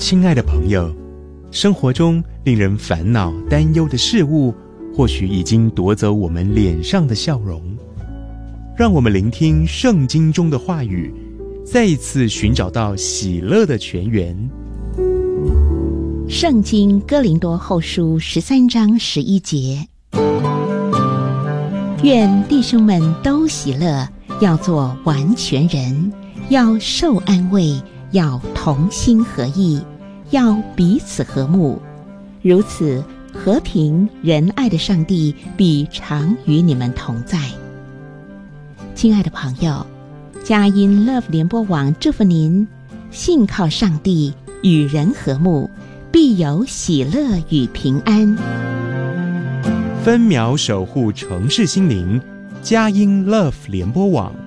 亲爱的朋友，生活中令人烦恼担忧的事物，或许已经夺走我们脸上的笑容。让我们聆听圣经中的话语，再一次寻找到喜乐的泉源。 圣经哥林多后书13章11节，愿弟兄们都喜乐，要做完全人，要受安慰，要同心合意，要彼此和睦，如此和平仁爱的上帝必常与你们同在。亲爱的朋友，佳音 Love 联播网祝福您，信靠上帝，与人和睦，必有喜乐与平安。 分秒守护城市心灵，佳音 Love 联播网。